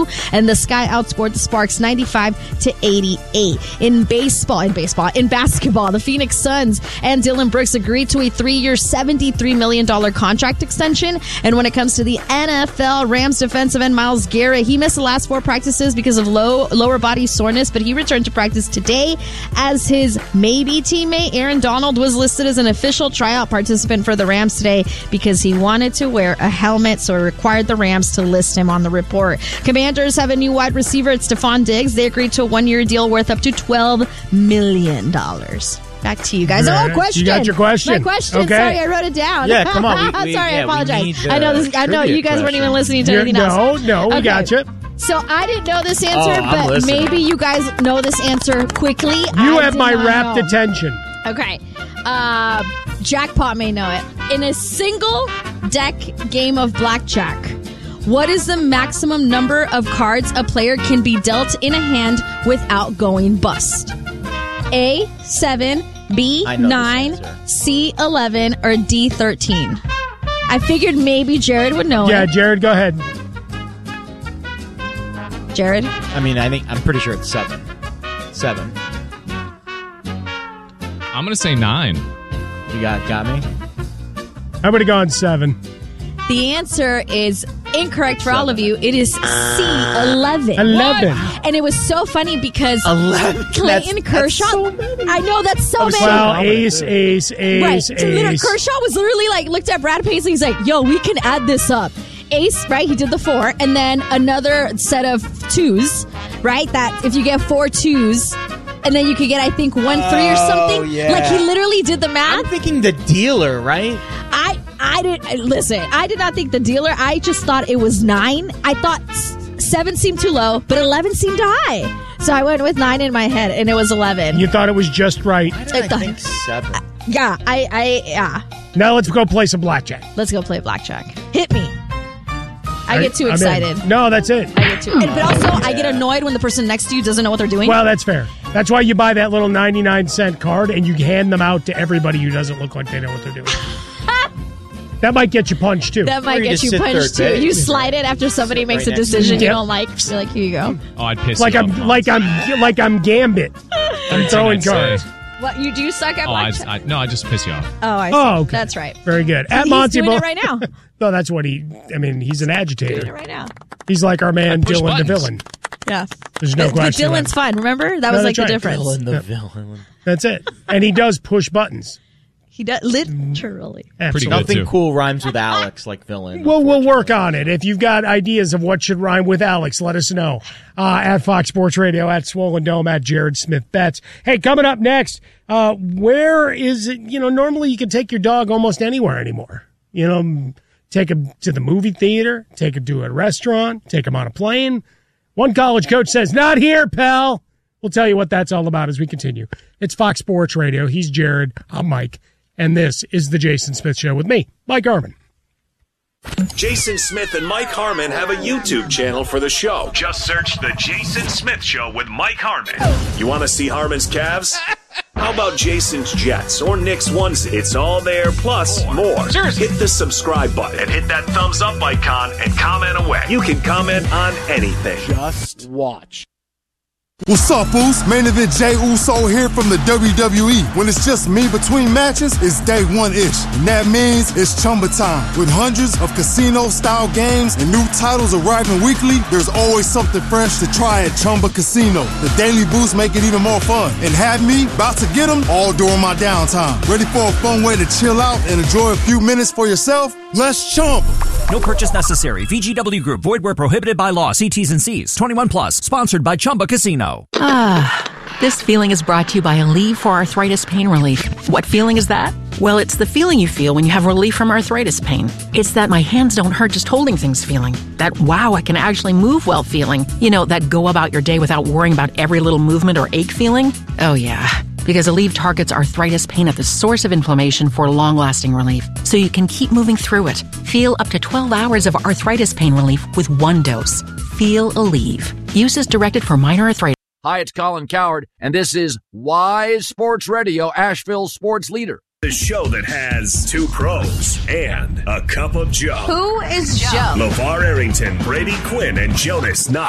and the Sky outscored the Sparks 95-88. In basketball, the Phoenix Suns and Dylan Brooks agreed to a 3-year, $73 million contract extension. And when it comes to the NFL, Rams defensive end Myles Garrett, he missed the last 4 practices because of lower body soreness, but he returned to practice today as his maybe teammate Aaron Donald was listed as an official tryout participant for the Rams today because he wanted to wear a helmet, so it required the Rams to list him on the report. Commanders have a new wide receiver. It's Stephon Diggs. They agreed to a 1-year deal worth up to $12 million. Back to you guys. Oh, question. You got your question? My question. Okay. Sorry, I wrote it down. Yeah, come on. Sorry, I apologize. I know you guys weren't even listening to anything else. No, we got you. So I didn't know this answer, but listening. maybe you guys know this answer quickly. You have my rapt attention. Okay. Jackpot may know it. In a single deck game of blackjack, what is the maximum number of cards a player can be dealt in a hand without going bust? A, 7, B, 9, C, 11, or D, 13? I figured maybe Jared would know it. Yeah, Jared, go ahead. Jared? I mean, I'm pretty sure it's 7. 7. I'm going to say 9. You got me? I would have gone 7. The answer is incorrect for all of you. It is C, 11. 11. And it was so funny because 11. Clayton Kershaw. That's so many. I know, that's so many. Well, ace. Right. So Kershaw was literally looked at Brad Paisley. He's like, yo, we can add this up. Ace, right? He did the 4. And then another set of 2s, right? That if you get 4 2s, and then you could get, I think, 1 3 or something. Yeah. Like, he literally did the math. I'm thinking the dealer, right? I did not think the dealer. I just thought it was 9. I thought 7 seemed too low, but 11 seemed high. So I went with 9 in my head, and it was 11. You thought it was just right. Why did I think 7? Yeah, yeah. Now let's go play some blackjack. Let's go play blackjack. Hit me. I get too excited. No, that's it. I get too. But also, I get annoyed when the person next to you doesn't know what they're doing. Well, that's fair. That's why you buy that little 99-cent card and you hand them out to everybody who doesn't look like they know what they're doing. That might get you punched, too. That might get you punched, too. You slide it after somebody makes a decision you don't like. You're like, here you go. Oh, I'd piss like you I'm off. like I'm Gambit. I'm throwing cards. What, you do suck at blackjack? I just piss you off. Oh, I see. Oh, okay. That's right. Very good. At He's Monty doing it right now. No, that's what he's an agitator. He's doing it right now. He's like our man Dylan the buttons. villain. Yeah. There's no question. But Dylan's fun, remember? That was like the right. difference. Dylan the villain. That's it. And he does push buttons. He does, literally. Absolutely. good, Nothing too. cool rhymes with Alex like villain. Well, we'll work on it. If you've got ideas of what should rhyme with Alex, let us know. At Fox Sports Radio, at Swollen Dome, at Jared Smith Betts. Hey, coming up next, where is it? Normally you can take your dog almost anywhere anymore. Take him to the movie theater, take him to a restaurant, take him on a plane. One college coach says, not here, pal. We'll tell you what that's all about as we continue. It's Fox Sports Radio. He's Jared. I'm Mike. And this is the Jason Smith Show with me, Mike Harmon. Jason Smith and Mike Harmon have a YouTube channel for the show. Just search The Jason Smith Show with Mike Harmon. You want to see Harmon's calves? How about Jason's Jets or Nick's onesie? It's all there, plus more. Seriously. Hit the subscribe button and hit that thumbs up icon and comment away. You can comment on anything. Just watch. What's up, Uso? Main event Jey Uso here from the WWE. When it's just me between matches, it's day one-ish. And that means it's Chumba time. With hundreds of casino-style games and new titles arriving weekly, there's always something fresh to try at Chumba Casino. The daily boosts make it even more fun. And have me about to get them all during my downtime. Ready for a fun way to chill out and enjoy a few minutes for yourself? Let's Chumba. No purchase necessary. VGW Group. Void where prohibited by law. See T's and C's. 21 plus. Sponsored by Chumba Casino. This feeling is brought to you by Aleve for arthritis pain relief. What feeling is that? Well, it's the feeling you feel when you have relief from arthritis pain. It's that my hands don't hurt just holding things feeling. That wow, I can actually move well feeling. That go about your day without worrying about every little movement or ache feeling. Oh yeah. Because Aleve targets arthritis pain at the source of inflammation for long-lasting relief, so you can keep moving through it. Feel up to 12 hours of arthritis pain relief with one dose. Feel Aleve. Use is directed for minor arthritis. Hi, it's Colin Cowherd, and this is Wise Sports Radio, Asheville's sports leader. The show that has two pros and a cup of Joe. Who is Joe? LeVar Arrington, Brady Quinn, and Jonas Knox.